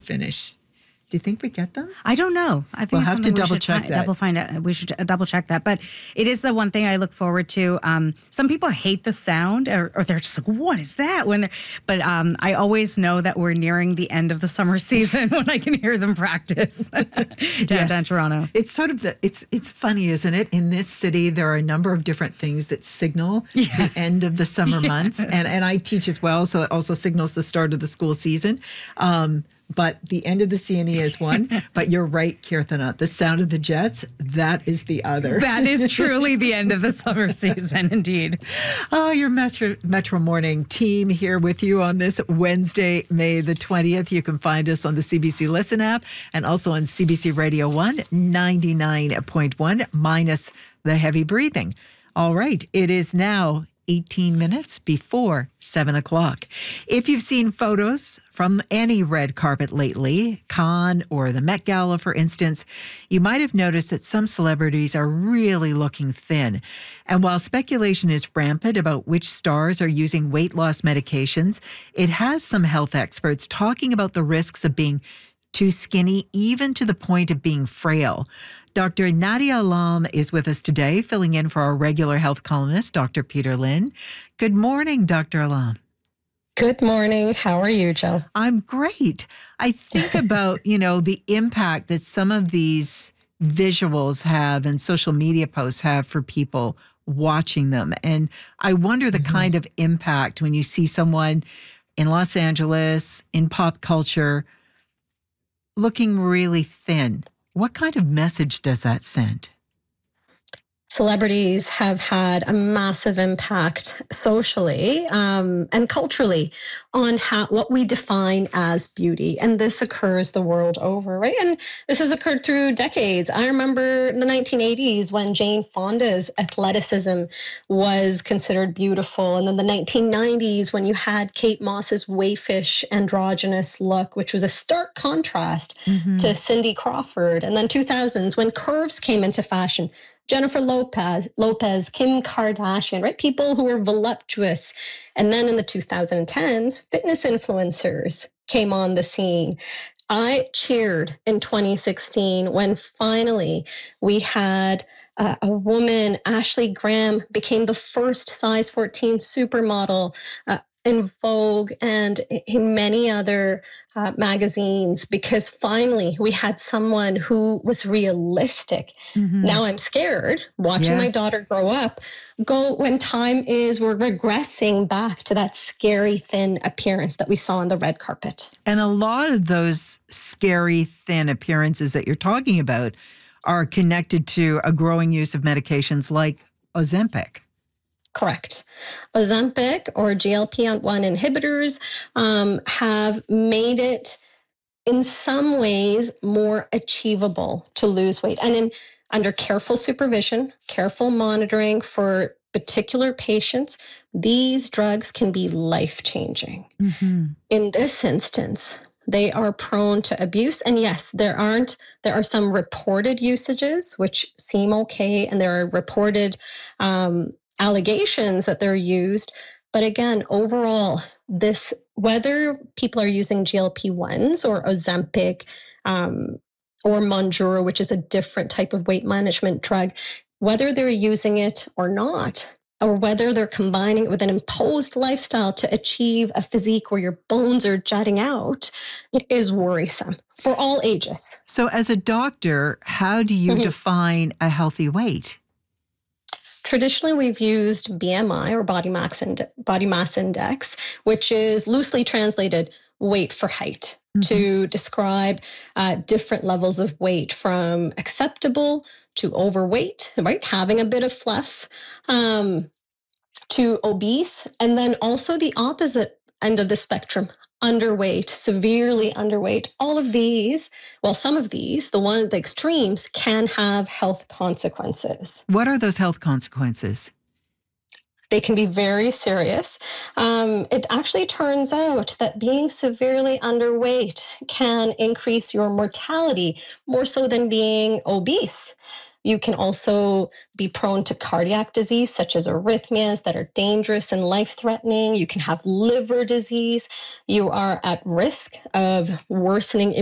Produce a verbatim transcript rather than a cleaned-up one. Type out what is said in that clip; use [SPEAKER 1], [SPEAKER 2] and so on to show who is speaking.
[SPEAKER 1] finish. Do you think we get them?
[SPEAKER 2] I don't know. I think
[SPEAKER 1] We'll
[SPEAKER 2] it's
[SPEAKER 1] have to
[SPEAKER 2] something we
[SPEAKER 1] double
[SPEAKER 2] should
[SPEAKER 1] check
[SPEAKER 2] fi-
[SPEAKER 1] that.
[SPEAKER 2] Double find out. We should uh, double check that. But it is the one thing I look forward to. Um, some people hate the sound, or, or they're just like, "What is that?" When, they're- but um, I always know that we're nearing the end of the summer season when I can hear them practice downtown
[SPEAKER 1] Yes.
[SPEAKER 2] Toronto.
[SPEAKER 1] It's sort of the, it's it's funny, isn't it? In this city, there are a number of different things that signal
[SPEAKER 2] Yeah.
[SPEAKER 1] the end of the summer months. And, and I teach as well, so it also signals the start of the school season. Um, but the end of the C N E is one. But you're right, Kirthana. The sound of the jets, that is the other.
[SPEAKER 2] That is truly the end of the summer season, indeed.
[SPEAKER 1] Oh, your Metro, Metro Morning team here with you on this Wednesday, May the twentieth. You can find us on the C B C Listen app and also on C B C Radio one, ninety-nine point one, minus the heavy breathing. All right, it is now eighteen minutes before seven o'clock. If you've seen photos from any red carpet lately, Cannes or the Met Gala, for instance, you might have noticed that some celebrities are really looking thin. And while speculation is rampant about which stars are using weight loss medications, it has some health experts talking about the risks of being too skinny, even to the point of being frail. Doctor Nadia Alam is with us today, filling in for our regular health columnist, Doctor Peter Lynn. Good morning, Doctor Alam.
[SPEAKER 3] Good morning. How are you, Jill?
[SPEAKER 1] I'm great. I think about, you know, the impact that some of these visuals have and social media posts have for people watching them. And I wonder the mm-hmm. kind of impact when you see someone in Los Angeles, in pop culture, looking really thin. What kind of message does that send?
[SPEAKER 3] Celebrities have had a massive impact socially um, and culturally on how what we define as beauty. And this occurs the world over, right? And this has occurred through decades. I remember in the nineteen eighties when Jane Fonda's athleticism was considered beautiful. And then the nineteen nineties when you had Kate Moss's wayfish androgynous look, which was a stark contrast mm-hmm. to Cindy Crawford. And then two thousands when curves came into fashion. Jennifer Lopez, Lopez, Kim Kardashian, right? People who were voluptuous. And then in the two thousand tens, fitness influencers came on the scene. I cheered in twenty sixteen when finally we had uh, a woman, Ashley Graham, became the first size fourteen supermodel uh, in Vogue and in many other uh, magazines, because finally we had someone who was realistic. Mm-hmm. Now I'm scared watching yes. my daughter grow up, go when time is, we're regressing back to that scary thin appearance that we saw on the red carpet.
[SPEAKER 1] And a lot of those scary thin appearances that you're talking about are connected to a growing use of medications like Ozempic.
[SPEAKER 3] Correct. Ozempic or G L P one inhibitors um, have made it in some ways more achievable to lose weight. And in under careful supervision, careful monitoring for particular patients, these drugs can be life-changing. Mm-hmm. In this instance, they are prone to abuse. And yes, there aren't, there are some reported usages which seem okay, and there are reported um, allegations that they're used. But again, overall, this, whether people are using G L P ones or Ozempic um, or Mounjaro, which is a different type of weight management drug, whether they're using it or not, or whether they're combining it with an imposed lifestyle to achieve a physique where your bones are jutting out, it is worrisome for all ages.
[SPEAKER 1] So as a doctor, how do you mm-hmm. define a healthy weight?
[SPEAKER 3] Traditionally, we've used B M I or body mass, ind- body mass index, which is loosely translated weight for height, mm-hmm. to describe uh, different levels of weight from acceptable to overweight, right? Having a bit of fluff, um, to obese, and then also the opposite end of the spectrum, underweight, severely underweight. All of these, well, some of these, the one at the extremes, can have health consequences.
[SPEAKER 1] What are those health consequences?
[SPEAKER 3] They can be very serious. Um, it actually turns out that being severely underweight can increase your mortality more so than being obese. You can also be prone to cardiac disease, such as arrhythmias that are dangerous and life-threatening. You can have liver disease. You are at risk of worsening